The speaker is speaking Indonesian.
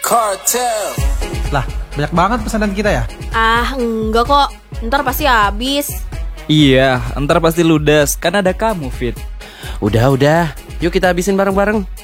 Cartel. Lah, banyak banget pesanan kita ya? Ah, enggak kok. Ntar pasti habis. Iya, ntar pasti ludes, kan ada kamu, Fit. Udah, yuk kita habisin bareng-bareng.